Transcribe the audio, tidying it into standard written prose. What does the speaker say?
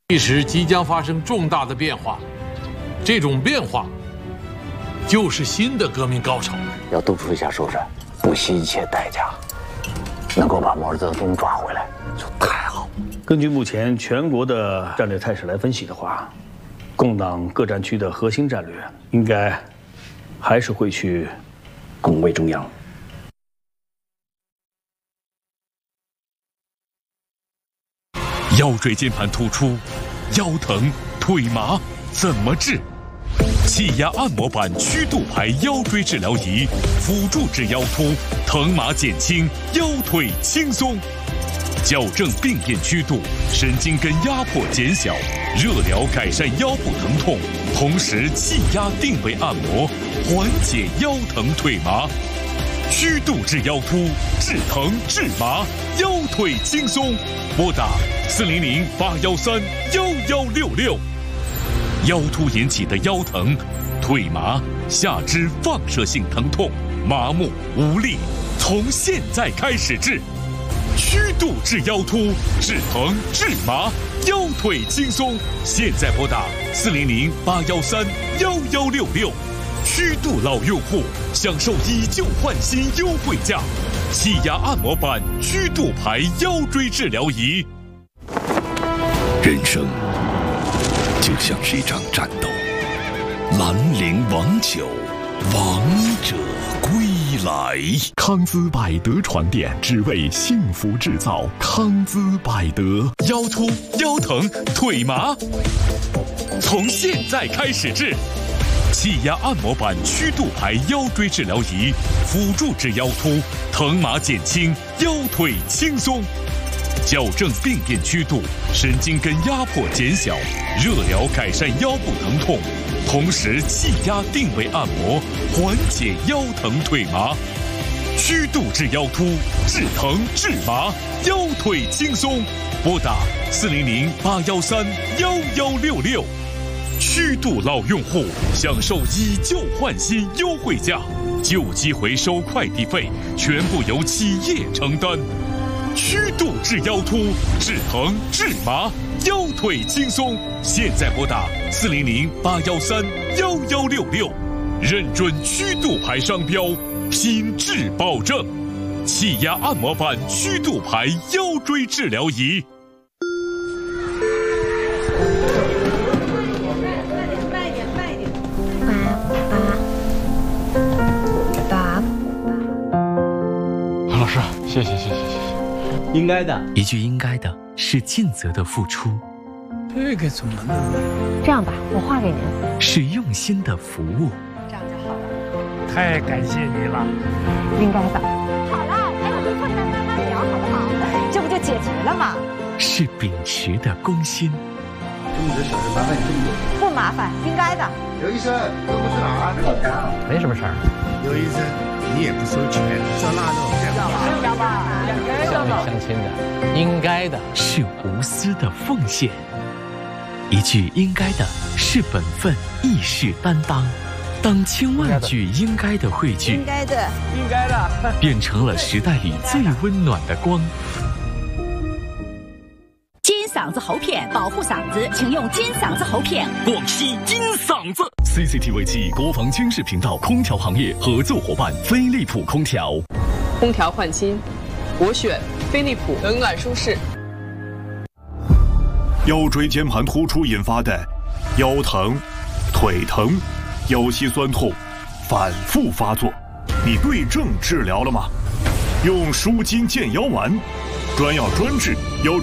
历史即将发生重大的变化，这种变化就是新的革命高潮。 要督促一下首长，不惜一切代价，能够把毛泽东抓回来，就太好。 根据目前全国的战略态势来分析的话，共党各战区的核心战略应该还是会去拱卫中央。 腰椎间盘突出、腰疼、腿麻怎么治？气压按摩板曲度排腰椎治疗仪，辅助治腰突，疼麻减轻，腰腿轻松，矫正病变曲度，神经根压迫减小，热疗改善腰部疼痛，同时气压定位按摩，缓解腰疼腿麻。 曲度治腰突，治疼治麻，腰腿轻松。拨打400-813-1166。腰突引起的腰疼、腿麻、下肢放射性疼痛、麻木无力，从现在开始治。曲度治腰突，治疼治麻，腰腿轻松。现在拨打400-813-1166。 曲度老用户享受以旧换新优惠价，气压按摩板曲度排腰椎治疗仪。 人生就像是一场战斗，兰陵王酒，王者归来。 康姿百德床垫，只为幸福制造。康姿百德， 腰突、腰疼、腿麻，从现在开始治。 气压按摩板曲度排腰椎治疗仪，辅助治腰突，疼麻减轻，腰腿轻松，矫正病变曲度，神经根压迫减小，热疗改善腰部疼痛，同时气压定位按摩，缓解腰疼腿麻。曲度治腰突，治疼治麻，腰腿轻松。拨打400-813-1166。 曲度老用户享受以旧换新优惠价，旧机回收快递费全部由企业承担。曲度治腰突，治疼治麻，腰腿轻松。现在拨打400-813-1166，认准曲度牌商标，品质保证。气压按摩板曲度牌腰椎治疗仪。 谢谢，应该的。 一句应该的是尽责的付出， 这个怎么弄？ 这样吧，我画给您。 是用心的服务。 这样就好了。 太感谢你了。 应该的。好了，还有个困难慢慢聊，好不好？这不就解决了吗？ 是秉持的公心。 这么多小事麻烦你这么多。 不麻烦，应该的。 刘医生，都不是哪儿？ 没什么事儿。 刘医生，你也不收钱，照那种。 乡里乡亲的，应该的是无私的奉献，一句应该的是本分，义士担当。当千万句应该的汇聚， 应该的， 变成了时代里最温暖的光。 金嗓子喉片保护嗓子，请用金嗓子喉片。 广西金嗓子 CCTV 7国防军事频道空调行业合作伙伴飞利浦空调。 空调换新，我选飞利浦，冷暖舒适。 腰椎间盘突出引发的腰疼、腿疼、腰膝酸痛反复发作，你对症治疗了吗？用舒筋健腰丸，专药专治腰。